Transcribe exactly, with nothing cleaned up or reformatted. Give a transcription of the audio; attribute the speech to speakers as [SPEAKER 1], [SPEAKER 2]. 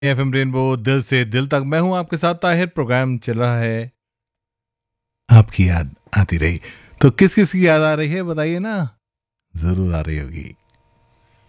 [SPEAKER 1] FM rainbow दिल से दिल तक, मैं हूं आपके साथ ताहिर। प्रोग्राम चल रहा है, आपकी याद आती रही। तो किस किस की याद आ रही है बताइए ना, जरूर आ रही होगी।